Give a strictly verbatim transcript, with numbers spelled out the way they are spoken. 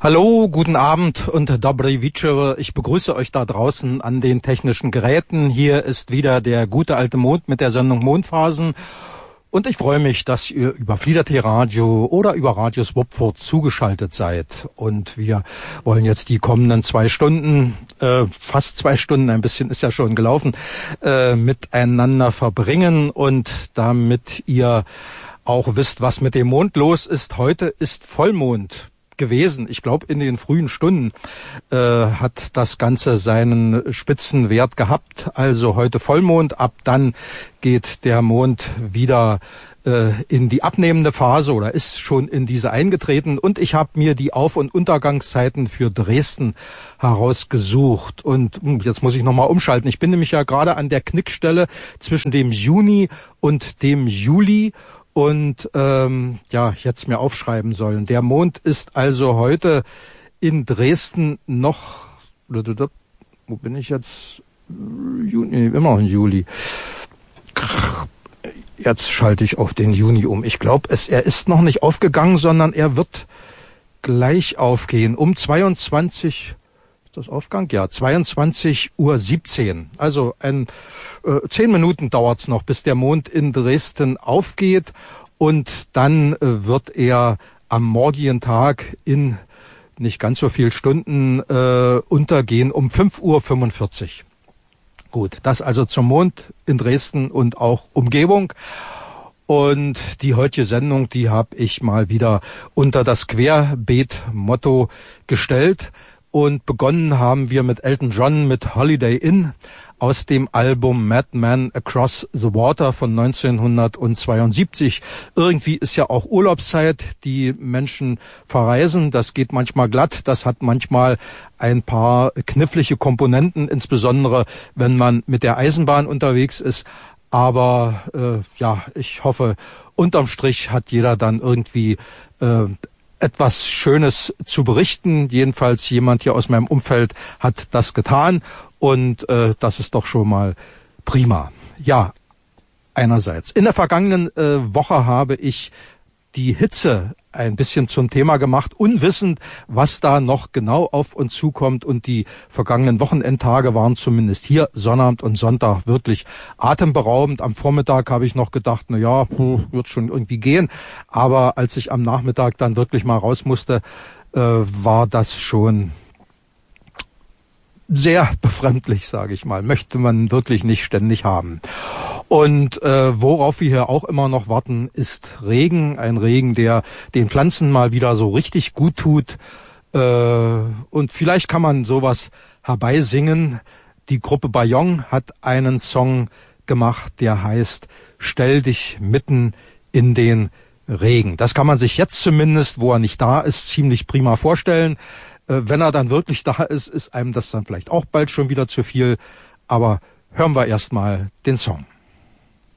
Hallo, guten Abend und Dobry Wieczór. Ich begrüße euch da draußen an den technischen Geräten. Hier ist wieder der gute alte Mond mit der Sendung Mondphasen. Und ich freue mich, dass ihr über Flieder-T Radio oder über Radio Swapford zugeschaltet seid. Und wir wollen jetzt die kommenden zwei Stunden, äh, fast zwei Stunden, ein bisschen ist ja schon gelaufen, äh, miteinander verbringen. Und damit ihr auch wisst, was mit dem Mond los ist, heute ist Vollmond gewesen. Ich glaube, in den frühen Stunden äh, hat das Ganze seinen Spitzenwert gehabt. Also heute Vollmond, ab dann geht der Mond wieder äh, in die abnehmende Phase oder ist schon in diese eingetreten. Und ich habe mir die Auf- und Untergangszeiten für Dresden herausgesucht. Und jetzt muss ich nochmal umschalten. Ich bin nämlich ja gerade an der Knickstelle zwischen dem Juni und dem Juli. Und ähm, ja, ich hätte es mir aufschreiben sollen. Der Mond ist also heute in Dresden noch, wo bin ich jetzt? Juni, immer noch in Juli. Jetzt schalte ich auf den Juni um. Ich glaube, es er ist noch nicht aufgegangen, sondern er wird gleich aufgehen. Um zweiundzwanzig, ist das Aufgang? Ja, zweiundzwanzig Uhr siebzehn. Also ein äh, zehn Minuten dauert's noch, bis der Mond in Dresden aufgeht. Und dann äh, wird er am morgigen Tag in nicht ganz so viel Stunden äh, untergehen um fünf Uhr fünfundvierzig. Gut, das also zum Mond in Dresden und auch Umgebung. Und die heutige Sendung, die habe ich mal wieder unter das Querbeet-Motto gestellt. Und begonnen haben wir mit Elton John mit Holiday Inn aus dem Album Madman Across the Water von neunzehnhundertzweiundsiebzig. Irgendwie ist ja auch Urlaubszeit, die Menschen verreisen, das geht manchmal glatt, das hat manchmal ein paar knifflige Komponenten, insbesondere wenn man mit der Eisenbahn unterwegs ist. Aber äh, ja, ich hoffe, unterm Strich hat jeder dann irgendwie äh, etwas Schönes zu berichten. Jedenfalls jemand hier aus meinem Umfeld hat das getan und äh, das ist doch schon mal prima. Ja, einerseits. In der vergangenen äh, Woche habe ich die Hitze ein bisschen zum Thema gemacht, unwissend, was da noch genau auf uns zukommt. Und die vergangenen Wochenendtage waren zumindest hier, Sonnabend und Sonntag, wirklich atemberaubend. Am Vormittag habe ich noch gedacht, na ja, wird schon irgendwie gehen. Aber als ich am Nachmittag dann wirklich mal raus musste, äh, war das schon sehr befremdlich, sage ich mal. Möchte man wirklich nicht ständig haben. Und äh, worauf wir hier auch immer noch warten, ist Regen. Ein Regen, der den Pflanzen mal wieder so richtig gut tut. Äh, und vielleicht kann man sowas herbeisingen. Die Gruppe Bayong hat einen Song gemacht, der heißt Stell dich mitten in den Regen. Das kann man sich jetzt zumindest, wo er nicht da ist, ziemlich prima vorstellen. Äh, wenn er dann wirklich da ist, ist einem das dann vielleicht auch bald schon wieder zu viel. Aber hören wir erstmal den Song.